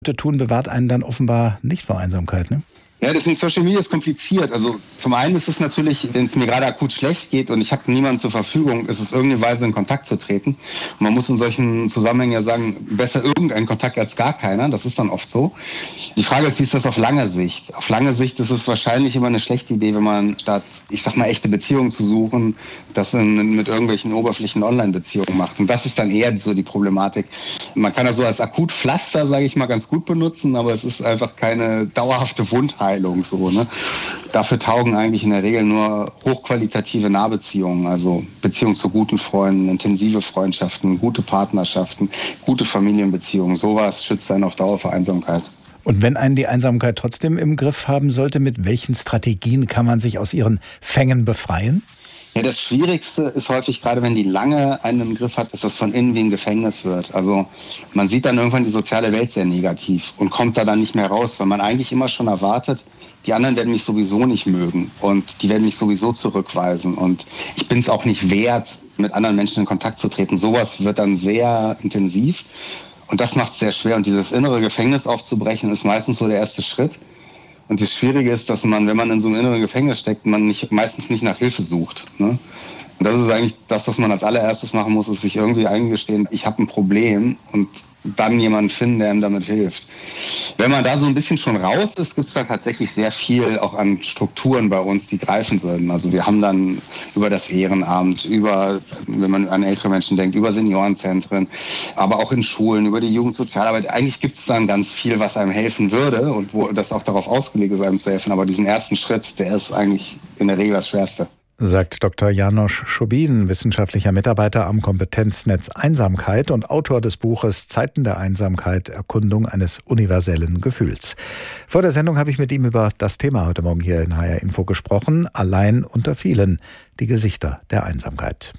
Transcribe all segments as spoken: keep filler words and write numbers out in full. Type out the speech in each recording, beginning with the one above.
Tun bewahrt einen dann offenbar nicht vor Einsamkeit, ne? Ja, deswegen Social Media ist kompliziert. Also zum einen ist es natürlich, wenn es mir gerade akut schlecht geht und ich habe niemanden zur Verfügung, ist es irgendeine Weise in Kontakt zu treten. Und man muss in solchen Zusammenhängen ja sagen, besser irgendein Kontakt als gar keiner. Das ist dann oft so. Die Frage ist, wie ist das auf lange Sicht? Auf lange Sicht ist es wahrscheinlich immer eine schlechte Idee, wenn man statt, ich sag mal, echte Beziehungen zu suchen, das in, mit irgendwelchen oberflächlichen Online-Beziehungen macht. Und das ist dann eher so die Problematik. Man kann das so als Akutpflaster, sage ich mal, ganz gut benutzen, aber es ist einfach keine dauerhafte Wundheilung. So, ne? Dafür taugen eigentlich in der Regel nur hochqualitative Nahbeziehungen, also Beziehungen zu guten Freunden, intensive Freundschaften, gute Partnerschaften, gute Familienbeziehungen. Sowas schützt einen auf Dauer vor Einsamkeit. Und wenn einen die Einsamkeit trotzdem im Griff haben sollte, mit welchen Strategien kann man sich aus ihren Fängen befreien? Ja, das Schwierigste ist häufig, gerade wenn die lange einen im Griff hat, dass das von innen wie ein Gefängnis wird. Also man sieht dann irgendwann die soziale Welt sehr negativ und kommt da dann nicht mehr raus, weil man eigentlich immer schon erwartet, die anderen werden mich sowieso nicht mögen und die werden mich sowieso zurückweisen und ich bin es auch nicht wert, mit anderen Menschen in Kontakt zu treten. Sowas wird dann sehr intensiv und das macht es sehr schwer. Und dieses innere Gefängnis aufzubrechen, ist meistens so der erste Schritt. Und das Schwierige ist, dass man, wenn man in so einem inneren Gefängnis steckt, man nicht, meistens nicht nach Hilfe sucht. Ne? Und das ist eigentlich das, was man als allererstes machen muss, ist sich irgendwie eingestehen, ich habe ein Problem und dann jemanden finden, der ihm damit hilft. Wenn man da so ein bisschen schon raus ist, gibt es da tatsächlich sehr viel auch an Strukturen bei uns, die greifen würden. Also wir haben dann über das Ehrenamt, über, wenn man an ältere Menschen denkt, über Seniorenzentren, aber auch in Schulen, über die Jugendsozialarbeit. Eigentlich gibt es dann ganz viel, was einem helfen würde und wo das auch darauf ausgelegt ist, einem zu helfen. Aber diesen ersten Schritt, der ist eigentlich in der Regel das Schwerste. Sagt Doktor János Schubin, wissenschaftlicher Mitarbeiter am Kompetenznetz Einsamkeit und Autor des Buches Zeiten der Einsamkeit, Erkundung eines universellen Gefühls. Vor der Sendung habe ich mit ihm über das Thema heute Morgen hier in H R Info gesprochen, allein unter vielen, die Gesichter der Einsamkeit.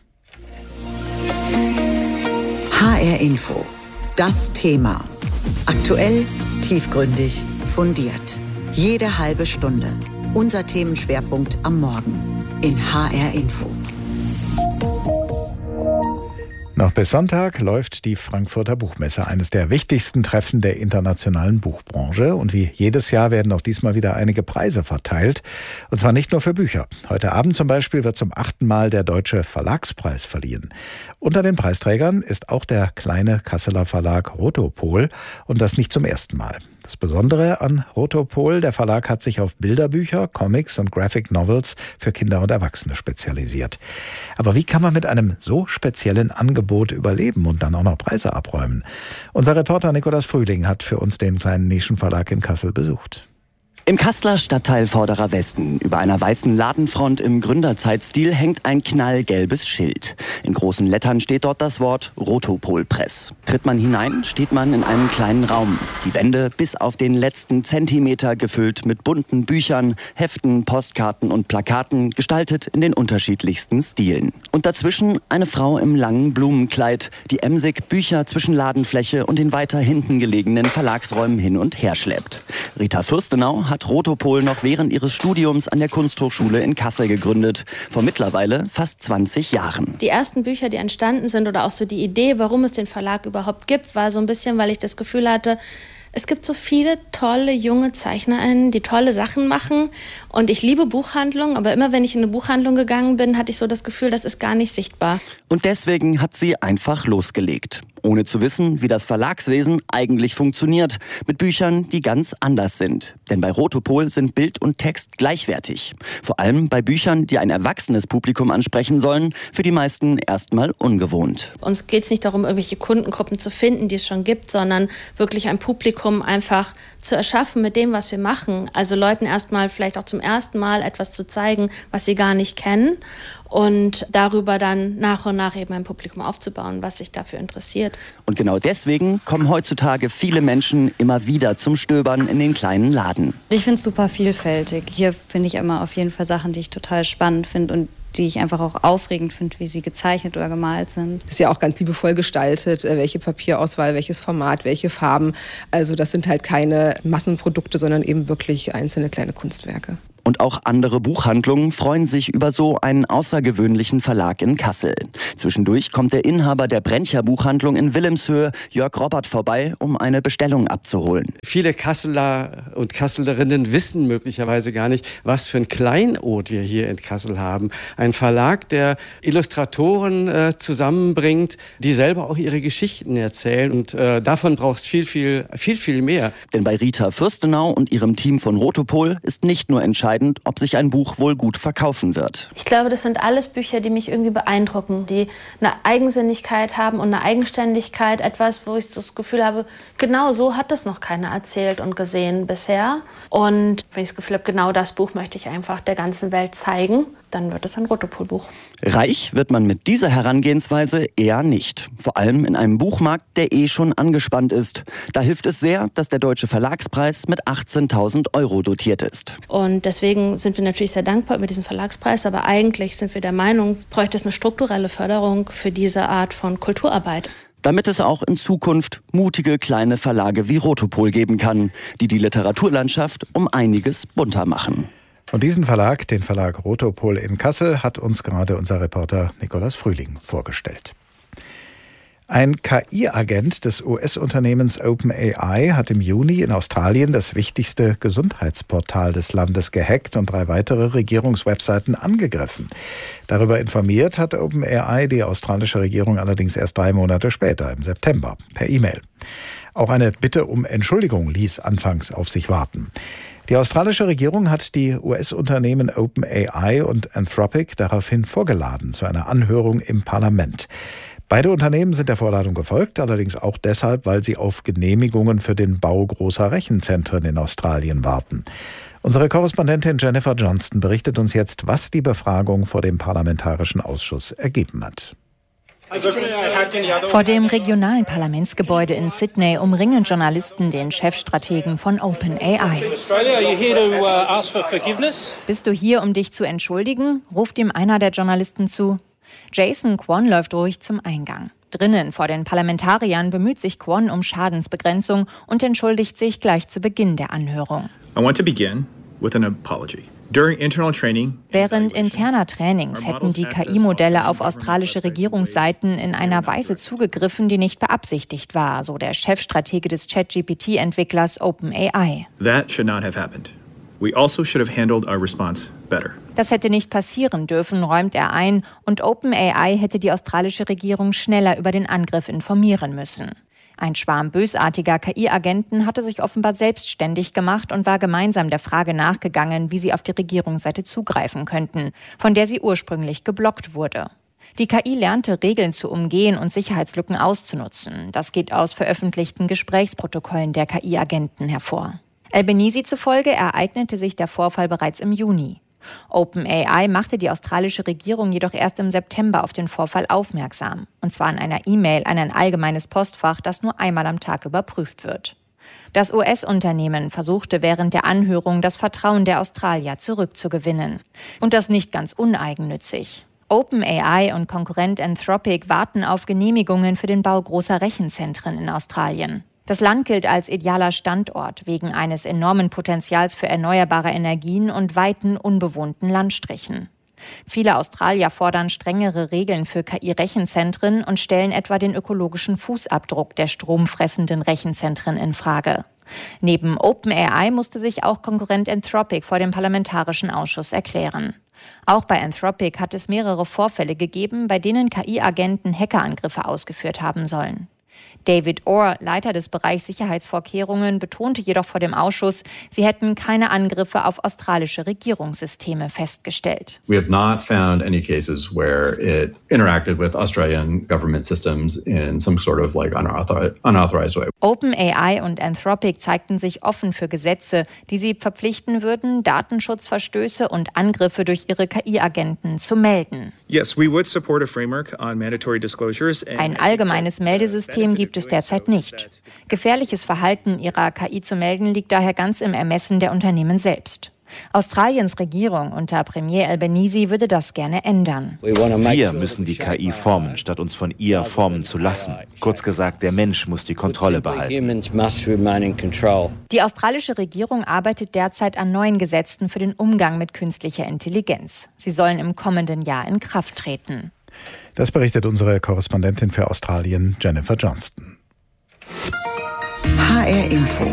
H R Info, das Thema. Aktuell, tiefgründig, fundiert. Jede halbe Stunde. Unser Themenschwerpunkt am Morgen in H R Info. Noch bis Sonntag läuft die Frankfurter Buchmesse, eines der wichtigsten Treffen der internationalen Buchbranche. Und wie jedes Jahr werden auch diesmal wieder einige Preise verteilt. Und zwar nicht nur für Bücher. Heute Abend zum Beispiel wird zum achten Mal der Deutsche Verlagspreis verliehen. Unter den Preisträgern ist auch der kleine Kasseler Verlag Rotopol. Und das nicht zum ersten Mal. Das Besondere an Rotopol, der Verlag hat sich auf Bilderbücher, Comics und Graphic Novels für Kinder und Erwachsene spezialisiert. Aber wie kann man mit einem so speziellen Angebot überleben und dann auch noch Preise abräumen? Unser Reporter Nikolaus Frühling hat für uns den kleinen Nischenverlag in Kassel besucht. Im Kasseler Stadtteil Vorderer Westen, über einer weißen Ladenfront im Gründerzeitstil, hängt ein knallgelbes Schild. In großen Lettern steht dort das Wort Rotopol Press. Tritt man hinein, steht man in einem kleinen Raum. Die Wände bis auf den letzten Zentimeter gefüllt mit bunten Büchern, Heften, Postkarten und Plakaten, gestaltet in den unterschiedlichsten Stilen. Und dazwischen eine Frau im langen Blumenkleid, die emsig Bücher zwischen Ladenfläche und den weiter hinten gelegenen Verlagsräumen hin und her schleppt. Rita Fürstenau hat Rotopol noch während ihres Studiums an der Kunsthochschule in Kassel gegründet, vor mittlerweile fast zwanzig Jahren. Die ersten Bücher, die entstanden sind oder auch so die Idee, warum es den Verlag überhaupt gibt, war so ein bisschen, weil ich das Gefühl hatte, es gibt so viele tolle junge ZeichnerInnen, die tolle Sachen machen und ich liebe Buchhandlungen, aber immer wenn ich in eine Buchhandlung gegangen bin, hatte ich so das Gefühl, das ist gar nicht sichtbar. Und deswegen hat sie einfach losgelegt. Ohne zu wissen, wie das Verlagswesen eigentlich funktioniert, mit Büchern, die ganz anders sind. Denn bei Rotopol sind Bild und Text gleichwertig. Vor allem bei Büchern, die ein erwachsenes Publikum ansprechen sollen, für die meisten erstmal ungewohnt. Uns geht es nicht darum, irgendwelche Kundengruppen zu finden, die es schon gibt, sondern wirklich ein Publikum einfach zu erschaffen mit dem, was wir machen. Also Leuten erstmal vielleicht auch zum ersten Mal etwas zu zeigen, was sie gar nicht kennen. Und darüber dann nach und nach eben ein Publikum aufzubauen, was sich dafür interessiert. Und genau deswegen kommen heutzutage viele Menschen immer wieder zum Stöbern in den kleinen Laden. Ich finde es super vielfältig. Hier finde ich immer auf jeden Fall Sachen, die ich total spannend finde und die ich einfach auch aufregend finde, wie sie gezeichnet oder gemalt sind. Ist ja auch ganz liebevoll gestaltet, welche Papierauswahl, welches Format, welche Farben. Also das sind halt keine Massenprodukte, sondern eben wirklich einzelne kleine Kunstwerke. Und auch andere Buchhandlungen freuen sich über so einen außergewöhnlichen Verlag in Kassel. Zwischendurch kommt der Inhaber der Brencher Buchhandlung in Wilhelmshöhe, Jörg Robert, vorbei, um eine Bestellung abzuholen. Viele Kasseler und Kasselerinnen wissen möglicherweise gar nicht, was für ein Kleinod wir hier in Kassel haben. Ein Verlag, der Illustratoren äh, zusammenbringt, die selber auch ihre Geschichten erzählen. Und äh, davon braucht es viel, viel, viel, viel mehr. Denn bei Rita Fürstenau und ihrem Team von Rotopol ist nicht nur entscheidend, ob sich ein Buch wohl gut verkaufen wird. Ich glaube, das sind alles Bücher, die mich irgendwie beeindrucken, die eine Eigensinnigkeit haben und eine Eigenständigkeit, etwas, wo ich das Gefühl habe, genau so hat es noch keiner erzählt und gesehen bisher. Und wenn ich das Gefühl habe, genau das Buch möchte ich einfach der ganzen Welt zeigen, dann wird es ein Rotopol-Buch. Reich wird man mit dieser Herangehensweise eher nicht. Vor allem in einem Buchmarkt, der eh schon angespannt ist. Da hilft es sehr, dass der Deutsche Verlagspreis mit achtzehntausend Euro dotiert ist. Und deswegen sind wir natürlich sehr dankbar über diesen Verlagspreis. Aber eigentlich sind wir der Meinung, bräuchte es eine strukturelle Förderung für diese Art von Kulturarbeit. Damit es auch in Zukunft mutige kleine Verlage wie Rotopol geben kann, die die Literaturlandschaft um einiges bunter machen. Und diesen Verlag, den Verlag Rotopol in Kassel, hat uns gerade unser Reporter Nikolaus Frühling vorgestellt. Ein K I-Agent des U S-Unternehmens OpenAI hat im Juni in Australien das wichtigste Gesundheitsportal des Landes gehackt und drei weitere Regierungswebseiten angegriffen. Darüber informiert hat OpenAI die australische Regierung allerdings erst drei Monate später, im September, per E-Mail. Auch eine Bitte um Entschuldigung ließ anfangs auf sich warten. Die australische Regierung hat die U S-Unternehmen OpenAI und Anthropic daraufhin vorgeladen zu einer Anhörung im Parlament. Beide Unternehmen sind der Vorladung gefolgt, allerdings auch deshalb, weil sie auf Genehmigungen für den Bau großer Rechenzentren in Australien warten. Unsere Korrespondentin Jennifer Johnston berichtet uns jetzt, was die Befragung vor dem Parlamentarischen Ausschuss ergeben hat. Vor dem regionalen Parlamentsgebäude in Sydney umringen Journalisten den Chefstrategen von OpenAI. Bist du hier, um dich zu entschuldigen? Ruft ihm einer der Journalisten zu. Jason Kwon läuft ruhig zum Eingang. Drinnen vor den Parlamentariern bemüht sich Kwon um Schadensbegrenzung und entschuldigt sich gleich zu Beginn der Anhörung. I want to begin with an apology. Während interner Trainings hätten die K I-Modelle auf australische Regierungsseiten in einer Weise zugegriffen, die nicht beabsichtigt war, so der Chefstratege des ChatGP T-Entwicklers OpenAI. That should not have happened. We also should have handled our response better. Das hätte nicht passieren dürfen, räumt er ein, und OpenAI hätte die australische Regierung schneller über den Angriff informieren müssen. Ein Schwarm bösartiger K I-Agenten hatte sich offenbar selbstständig gemacht und war gemeinsam der Frage nachgegangen, wie sie auf die Regierungsseite zugreifen könnten, von der sie ursprünglich geblockt wurde. Die K I lernte, Regeln zu umgehen und Sicherheitslücken auszunutzen. Das geht aus veröffentlichten Gesprächsprotokollen der K I-Agenten hervor. Albanese zufolge ereignete sich der Vorfall bereits im Juni. OpenAI machte die australische Regierung jedoch erst im September auf den Vorfall aufmerksam. Und zwar in einer E-Mail an ein allgemeines Postfach, das nur einmal am Tag überprüft wird. Das U S-Unternehmen versuchte während der Anhörung, das Vertrauen der Australier zurückzugewinnen. Und das nicht ganz uneigennützig. OpenAI und Konkurrent Anthropic warten auf Genehmigungen für den Bau großer Rechenzentren in Australien. Das Land gilt als idealer Standort wegen eines enormen Potenzials für erneuerbare Energien und weiten unbewohnten Landstrichen. Viele Australier fordern strengere Regeln für K I-Rechenzentren und stellen etwa den ökologischen Fußabdruck der stromfressenden Rechenzentren in Frage. Neben OpenAI musste sich auch Konkurrent Anthropic vor dem Parlamentarischen Ausschuss erklären. Auch bei Anthropic hat es mehrere Vorfälle gegeben, bei denen K I-Agenten Hackerangriffe ausgeführt haben sollen. David Orr, Leiter des Bereichs Sicherheitsvorkehrungen, betonte jedoch vor dem Ausschuss, sie hätten keine Angriffe auf australische Regierungssysteme festgestellt. We have not found any cases where it interacted with Australian government systems in some sort of like unauthor- unauthorized way. OpenAI und Anthropic zeigten sich offen für Gesetze, die sie verpflichten würden, Datenschutzverstöße und Angriffe durch ihre K I-Agenten zu melden. Yes, we would support a framework on mandatory disclosures. Ein allgemeines Meldesystem gibt es derzeit nicht. Gefährliches Verhalten ihrer K I zu melden liegt daher ganz im Ermessen der Unternehmen selbst. Australiens Regierung unter Premier Albanese würde das gerne ändern. Wir müssen die K I formen, statt uns von ihr formen zu lassen. Kurz gesagt, der Mensch muss die Kontrolle behalten. Die australische Regierung arbeitet derzeit an neuen Gesetzen für den Umgang mit künstlicher Intelligenz. Sie sollen im kommenden Jahr in Kraft treten. Das berichtet unsere Korrespondentin für Australien, Jennifer Johnston. H R Info.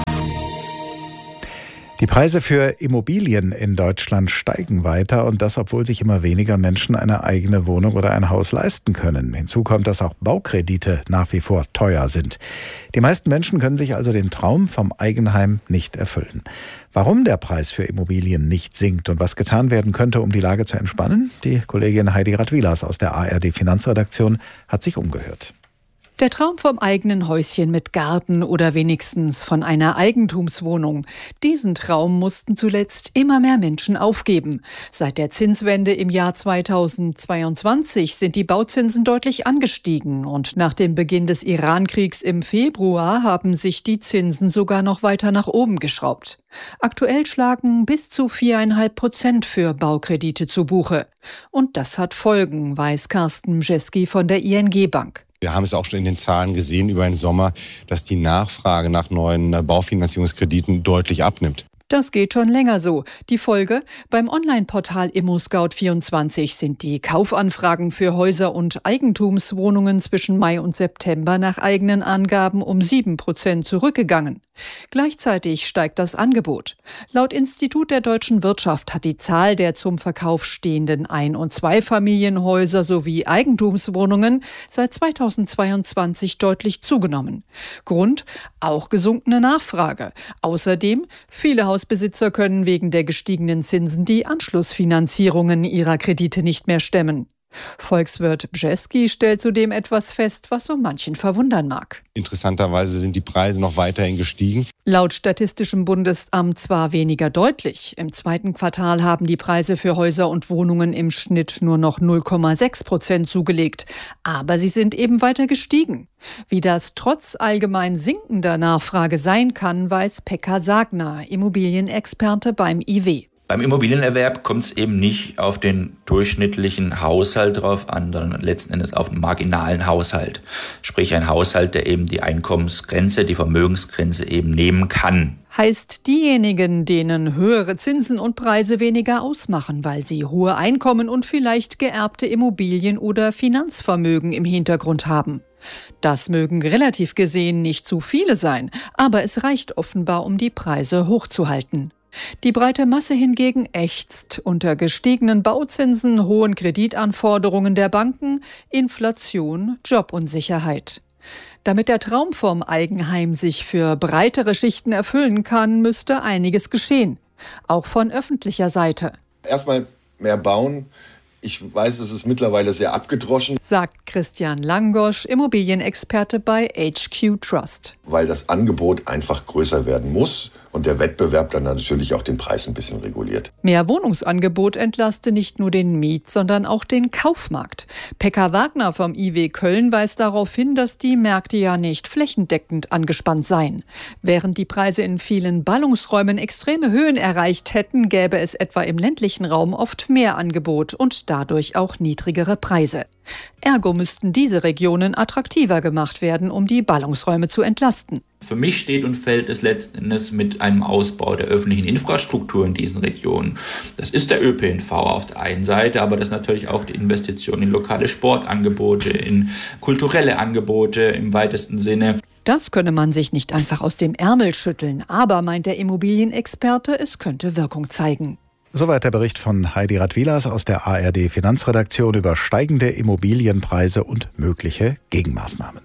Die Preise für Immobilien in Deutschland steigen weiter und das, obwohl sich immer weniger Menschen eine eigene Wohnung oder ein Haus leisten können. Hinzu kommt, dass auch Baukredite nach wie vor teuer sind. Die meisten Menschen können sich also den Traum vom Eigenheim nicht erfüllen. Warum der Preis für Immobilien nicht sinkt und was getan werden könnte, um die Lage zu entspannen? Die Kollegin Heidi Radwilas aus der A R D Finanzredaktion hat sich umgehört. Der Traum vom eigenen Häuschen mit Garten oder wenigstens von einer Eigentumswohnung. Diesen Traum mussten zuletzt immer mehr Menschen aufgeben. Seit der Zinswende im Jahr zweitausendzweiundzwanzig sind die Bauzinsen deutlich angestiegen und nach dem Beginn des Iran-Kriegs im Februar haben sich die Zinsen sogar noch weiter nach oben geschraubt. Aktuell schlagen bis zu viereinhalb Prozent für Baukredite zu Buche. Und das hat Folgen, weiß Carsten Mjeski von der I N G-Bank. Wir haben es auch schon in den Zahlen gesehen über den Sommer, dass die Nachfrage nach neuen Baufinanzierungskrediten deutlich abnimmt. Das geht schon länger so. Die Folge? Beim Online-Portal ImmoScout vierundzwanzig sind die Kaufanfragen für Häuser und Eigentumswohnungen zwischen Mai und September nach eigenen Angaben um sieben Prozent zurückgegangen. Gleichzeitig steigt das Angebot. Laut Institut der deutschen Wirtschaft hat die Zahl der zum Verkauf stehenden Ein- und Zweifamilienhäuser sowie Eigentumswohnungen seit zweitausendzweiundzwanzig deutlich zugenommen. Grund? Auch gesunkene Nachfrage. Außerdem, viele Hausbesitzer können wegen der gestiegenen Zinsen die Anschlussfinanzierungen ihrer Kredite nicht mehr stemmen. Volkswirt Bjeski stellt zudem etwas fest, was so manchen verwundern mag. Interessanterweise sind die Preise noch weiterhin gestiegen. Laut Statistischem Bundesamt zwar weniger deutlich. Im zweiten Quartal haben die Preise für Häuser und Wohnungen im Schnitt nur noch null Komma sechs Prozent zugelegt. Aber sie sind eben weiter gestiegen. Wie das trotz allgemein sinkender Nachfrage sein kann, weiß Pekka Sagner, Immobilienexperte beim I W. Beim Immobilienerwerb kommt es eben nicht auf den durchschnittlichen Haushalt drauf an, sondern letzten Endes auf einen marginalen Haushalt. Sprich ein Haushalt, der eben die Einkommensgrenze, die Vermögensgrenze eben nehmen kann. Heißt diejenigen, denen höhere Zinsen und Preise weniger ausmachen, weil sie hohe Einkommen und vielleicht geerbte Immobilien oder Finanzvermögen im Hintergrund haben. Das mögen relativ gesehen nicht zu viele sein, aber es reicht offenbar, um die Preise hochzuhalten. Die breite Masse hingegen ächzt unter gestiegenen Bauzinsen, hohen Kreditanforderungen der Banken, Inflation, Jobunsicherheit. Damit der Traum vom Eigenheim sich für breitere Schichten erfüllen kann, müsste einiges geschehen. Auch von öffentlicher Seite. Erstmal mehr bauen. Ich weiß, es ist mittlerweile sehr abgedroschen, sagt Christian Langosch, Immobilienexperte bei H Q Trust. Weil das Angebot einfach größer werden muss und der Wettbewerb dann natürlich auch den Preis ein bisschen reguliert. Mehr Wohnungsangebot entlaste nicht nur den Miet-, sondern auch den Kaufmarkt. Pekka Wagner vom I W Köln weist darauf hin, dass die Märkte ja nicht flächendeckend angespannt seien. Während die Preise in vielen Ballungsräumen extreme Höhen erreicht hätten, gäbe es etwa im ländlichen Raum oft mehr Angebot und dadurch auch niedrigere Preise. Ergo müssten diese Regionen attraktiver gemacht werden, um die Ballungsräume zu entlasten. Für mich steht und fällt es letzten Endes mit einem Ausbau der öffentlichen Infrastruktur in diesen Regionen. Das ist der Ö P N V auf der einen Seite, aber das ist natürlich auch die Investition in lokale Sportangebote, in kulturelle Angebote im weitesten Sinne. Das könne man sich nicht einfach aus dem Ärmel schütteln, aber, meint der Immobilienexperte, es könnte Wirkung zeigen. Soweit der Bericht von Heidi Radwilas aus der A R D Finanzredaktion über steigende Immobilienpreise und mögliche Gegenmaßnahmen.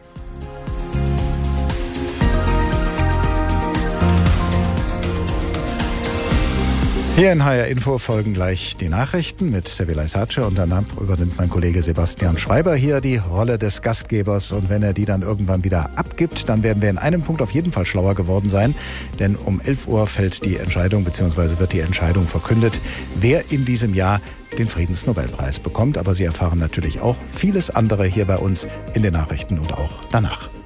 Hier in H R Info folgen gleich die Nachrichten mit Sevilla Sace und danach übernimmt mein Kollege Sebastian Schreiber hier die Rolle des Gastgebers und wenn er die dann irgendwann wieder abgibt, dann werden wir in einem Punkt auf jeden Fall schlauer geworden sein, denn um elf Uhr fällt die Entscheidung bzw. wird die Entscheidung verkündet, wer in diesem Jahr den Friedensnobelpreis bekommt, aber Sie erfahren natürlich auch vieles andere hier bei uns in den Nachrichten und auch danach.